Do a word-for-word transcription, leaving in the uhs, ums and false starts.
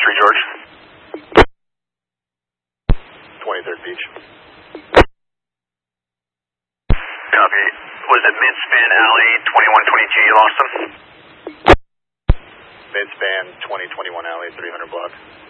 three George. twenty-third Beach. Copy. Was it Midspan Alley, twenty-one twenty G, you lost him? Midspan, twenty twenty-one Alley, three hundred block.